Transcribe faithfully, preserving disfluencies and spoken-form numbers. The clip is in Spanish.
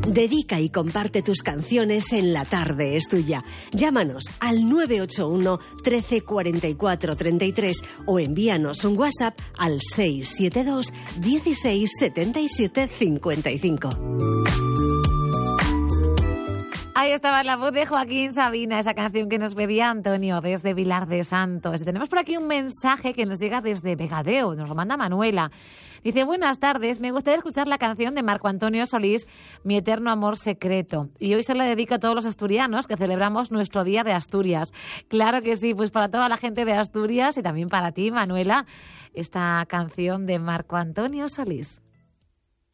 Dedica y comparte tus canciones en La Tarde es Tuya. Llámanos al nueve ocho uno, trece, cuarenta y cuatro, treinta y tres o envíanos un WhatsApp al seis siete dos, dieciséis, setenta y siete, cincuenta y cinco. Ahí estaba la voz de Joaquín Sabina, esa canción que nos pedía Antonio desde Vilar de Santos. Y tenemos por aquí un mensaje que nos llega desde Vegadeo, nos lo manda Manuela. Dice, buenas tardes, me gustaría escuchar la canción de Marco Antonio Solís, Mi eterno amor secreto. Y hoy se la dedico a todos los asturianos que celebramos nuestro Día de Asturias. Claro que sí, pues para toda la gente de Asturias y también para ti, Manuela, esta canción de Marco Antonio Solís.